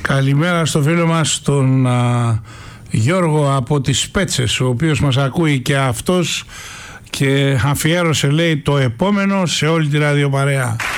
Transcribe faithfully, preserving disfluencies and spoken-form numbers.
Καλημέρα στο φίλο μας τον α, Γιώργο από τις Πέτσες, ο οποίος μας ακούει και αυτός και αφιέρωσε, λέει, το επόμενο σε όλη τη ραδιοπαρέα.